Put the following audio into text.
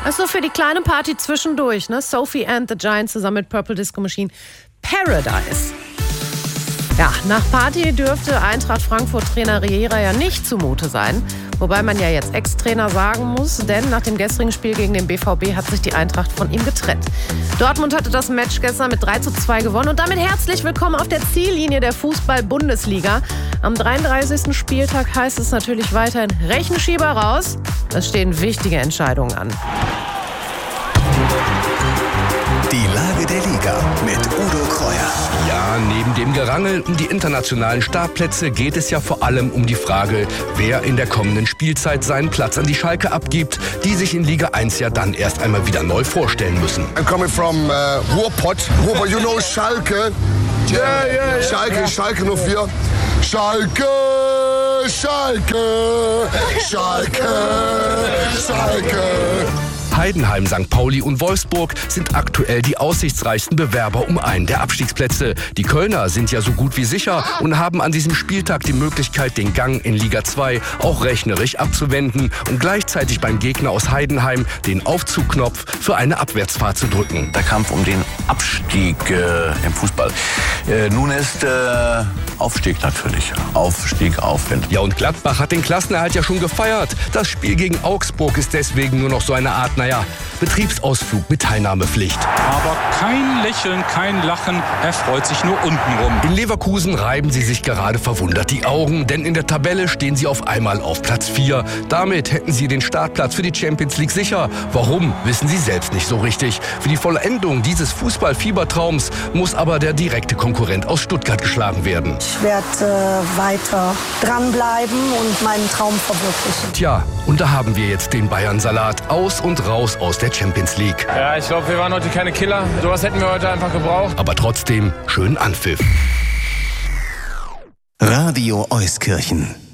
Also für die kleine Party zwischendurch, ne? Sophie and the Giants zusammen mit Purple Disco Machine. Paradise. Ja, nach Party dürfte Eintracht Frankfurt-Trainer Riera ja nicht zumute sein. Wobei man ja jetzt Ex-Trainer sagen muss, denn nach dem gestrigen Spiel gegen den BVB hat sich die Eintracht von ihm getrennt. Dortmund hatte das Match gestern mit 3:2 gewonnen und damit herzlich willkommen auf der Ziellinie der Fußball-Bundesliga. Am 33. Spieltag heißt es natürlich weiterhin Rechenschieber raus. Es stehen wichtige Entscheidungen an. Die Lage der Liga mit Udo Kreuer. Ja, neben dem Gerangel um die internationalen Startplätze geht es ja vor allem um die Frage, wer in der kommenden Spielzeit seinen Platz an die Schalke abgibt, die sich in Liga 1 ja dann erst einmal wieder neu vorstellen müssen. I'm coming from Ruhrpott. Ruhrpott, you know Schalke? Yeah. Schalke 04. Schalke. Heidenheim, St. Pauli und Wolfsburg sind aktuell die aussichtsreichsten Bewerber um einen der Abstiegsplätze. Die Kölner sind ja so gut wie sicher und haben an diesem Spieltag die Möglichkeit, den Gang in Liga 2 auch rechnerisch abzuwenden und gleichzeitig beim Gegner aus Heidenheim den Aufzugknopf für eine Abwärtsfahrt zu drücken. Der Kampf um den Abstieg im Fußball. Nun ist Aufstieg natürlich. Aufstieg, Aufwind. Ja, und Gladbach hat den Klassenerhalt ja schon gefeiert. Das Spiel gegen Augsburg ist deswegen nur noch so eine Art, Betriebsausflug mit Teilnahmepflicht. Aber kein Lächeln, kein Lachen, er freut sich nur untenrum. In Leverkusen reiben sie sich gerade verwundert die Augen, denn in der Tabelle stehen sie auf einmal auf Platz 4. Damit hätten sie den Startplatz für die Champions League sicher. Warum, wissen sie selbst nicht so richtig. Für die Vollendung dieses Fußball-Fiebertraums muss aber der direkte Konkurrent aus Stuttgart geschlagen werden. Ich werde weiter dranbleiben und meinen Traum verwirklichen. Tja, und da haben wir jetzt den Bayern-Salat aus und raus aus der Champions League. Ja, ich glaube, wir waren heute keine Killer. Sowas hätten wir heute einfach gebraucht. Aber trotzdem schönen Anpfiff. Radio Euskirchen.